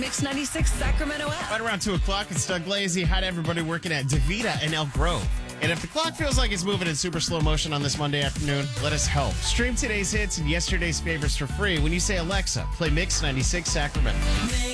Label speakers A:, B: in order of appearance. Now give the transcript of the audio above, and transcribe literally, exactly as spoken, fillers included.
A: Mix ninety-six Sacramento app.
B: Right around two o'clock, it's Doug Lazy. Hi to everybody working at DeVita and Elk Grove. And if the clock feels like it's moving in super slow motion on this Monday afternoon, let us help. Stream today's hits and yesterday's favorites for free when you say, Alexa, play Mix ninety-six Sacramento.